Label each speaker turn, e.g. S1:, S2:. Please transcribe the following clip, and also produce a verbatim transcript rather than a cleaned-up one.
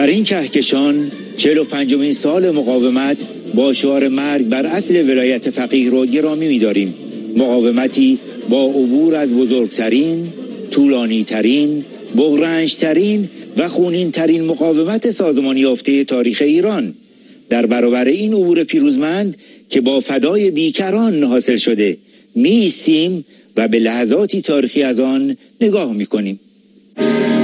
S1: در این کهکشان چهل و پنجمین سال مقاومت با شعار مرگ بر اصل ولایت فقیه را گرامی می‌داریم. مقاومتی با عبور از بزرگترین، طولانی‌ترین، بغرنج‌ترین و خونین‌ترین مقاومت سازمان یافته تاریخ ایران. در برابر این عبور پیروزمند که با فدای بیکران حاصل شده می‌ایستیم و به لحظاتی تاریخی از آن نگاه می‌کنیم.